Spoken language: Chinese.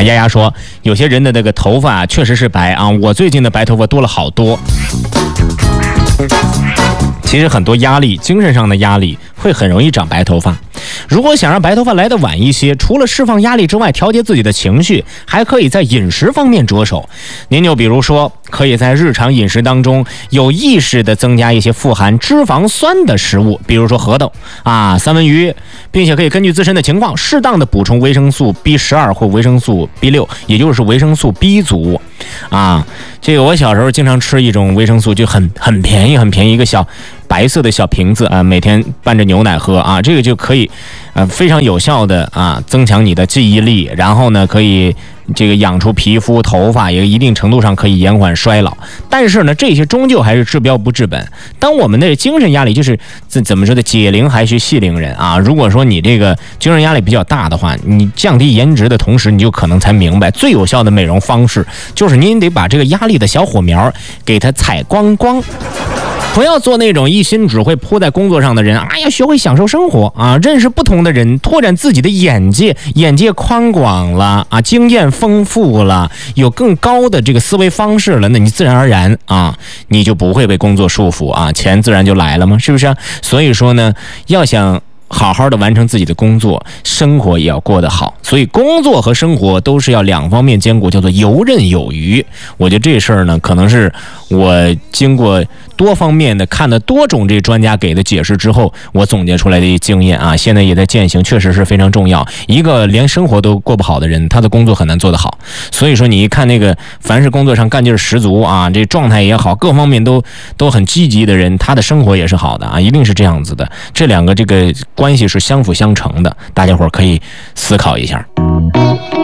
啊。丫丫说，有些人的那个头发确实是白啊，我最近的白头发多了好多。其实很多压力，精神上的压力会很容易长白头发。如果想让白头发来得晚一些，除了释放压力之外，调节自己的情绪，还可以在饮食方面着手。您就比如说，可以在日常饮食当中有意识地增加一些富含脂肪酸的食物，比如说核桃啊、三文鱼，并且可以根据自身的情况适当的补充维生素 B12 或维生素 B6， 也就是维生素 B 族啊。这个我小时候经常吃一种维生素，就很便宜，一个小白色的小瓶子啊，每天拌着牛奶喝啊，这个就可以非常有效的增强你的记忆力，然后呢可以这个养出皮肤头发，也一定程度上可以延缓衰老。但是呢，这些终究还是治标不治本。当我们的精神压力，就是怎么说的，解铃还须系铃人啊。如果说你这个精神压力比较大的话，你降低颜值的同时，你就可能才明白，最有效的美容方式就是您得把这个压力的小火苗给它采光光。不要做那种一心只会扑在工作上的人，要学会享受生活啊，认识不同的人，拓展自己的眼界宽广了啊，经验丰富了，有更高的这个思维方式了，那你自然而然你就不会被工作束缚啊，钱自然就来了嘛，是不是？所以说呢，要想好好的完成自己的工作，生活也要过得好，所以工作和生活都是要两方面兼顾，叫做游刃有余。我觉得这事儿呢，可能是我经过多方面的看了多种这专家给的解释之后，我总结出来的一经验啊，现在也在践行，确实是非常重要。一个连生活都过不好的人，他的工作很难做得好。所以说你一看那个凡是工作上干劲十足啊，这状态也好，各方面都很积极的人，他的生活也是好的啊，一定是这样子的。这两个这个关系是相辅相成的，大家伙可以思考一下。